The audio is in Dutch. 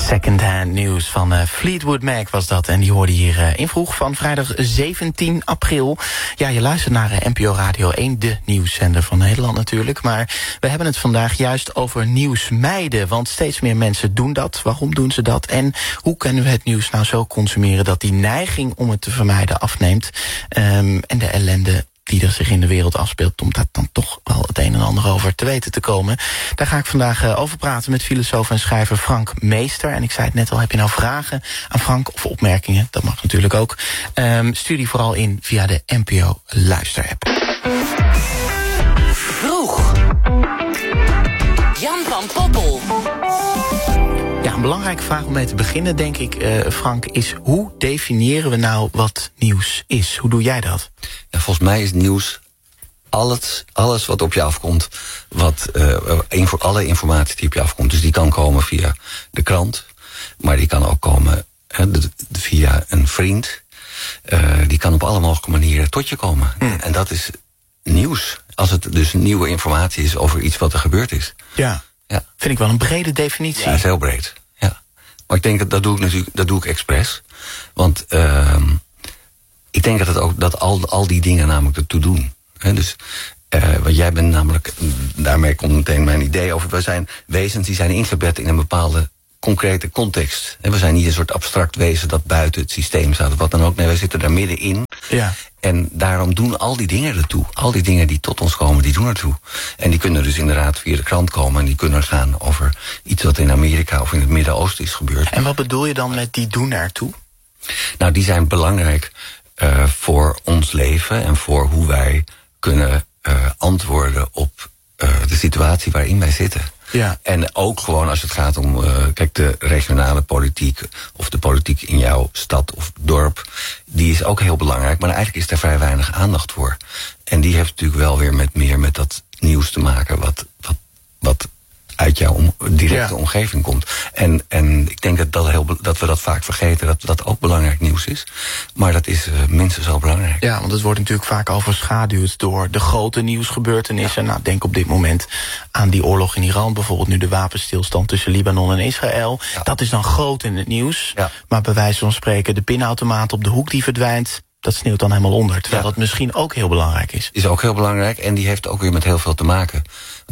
Secondhand nieuws van Fleetwood Mac was dat. En die hoorde hier in vroeg van vrijdag 17 april. Ja, je luistert naar NPO Radio 1, de nieuwszender van Nederland natuurlijk. Maar we hebben het vandaag juist over nieuwsmeiden. Want steeds meer mensen doen dat. Waarom doen ze dat? En hoe kunnen we het nieuws nou zo consumeren dat die neiging om het te vermijden afneemt? En de ellende die er zich in de wereld afspeelt, om daar dan toch wel het een en ander over te weten te komen. Daar ga ik vandaag over praten met filosoof en schrijver Frank Meester. En ik zei het net al, heb je nou vragen aan Frank of opmerkingen? Dat mag natuurlijk ook. Stuur die vooral in via de NPO Luisterapp. Vroeg. Jan van Poppel. Ja, een belangrijke vraag om mee te beginnen, denk ik, Frank, is hoe definiëren we nou wat nieuws is? Hoe doe jij dat? Ja, volgens mij is nieuws alles wat op je afkomt, alle informatie die op je afkomt. Dus die kan komen via de krant, maar die kan ook komen via een vriend. Die kan op alle mogelijke manieren tot je komen. En dat is nieuws. Als het dus nieuwe informatie is over iets wat er gebeurd is. Ja. Vind ik wel een brede definitie. Ja, dat is heel breed. Ja. Maar ik denk dat doe ik expres. Want ik denk dat al die dingen namelijk ertoe doen. Dus want jij bent namelijk, daarmee komt meteen mijn idee over, we zijn wezens die zijn ingebed in een bepaalde concrete context. We zijn niet een soort abstract wezen dat buiten het systeem staat of wat dan ook. Nee, wij zitten daar middenin. Ja. En daarom doen al die dingen ertoe. Al die dingen die tot ons komen, die doen ertoe. En die kunnen dus inderdaad via de krant komen. En die kunnen gaan over iets wat in Amerika of in het Midden-Oosten is gebeurd. En wat bedoel je dan met die doen ertoe? Nou, die zijn belangrijk voor ons leven en voor hoe wij kunnen antwoorden op de situatie waarin wij zitten. Ja. En ook gewoon als het gaat om de regionale politiek of de politiek in jouw stad of dorp, die is ook heel belangrijk, maar eigenlijk is daar vrij weinig aandacht voor. En die heeft natuurlijk wel weer meer met dat nieuws te maken wat uit jouw directe omgeving komt. En ik denk dat we dat vaak vergeten, dat dat ook belangrijk nieuws is. Maar dat is minstens zo belangrijk. Ja, want het wordt natuurlijk vaak overschaduwd door de grote nieuwsgebeurtenissen. Ja. Nou, denk op dit moment aan die oorlog in Iran, bijvoorbeeld nu de wapenstilstand tussen Libanon en Israël. Ja. Dat is dan groot in het nieuws. Ja. Maar bij wijze van spreken, de pinautomaat op de hoek die verdwijnt, dat sneeuwt dan helemaal onder. Terwijl dat misschien ook heel belangrijk is. Is ook heel belangrijk en die heeft ook weer met heel veel te maken.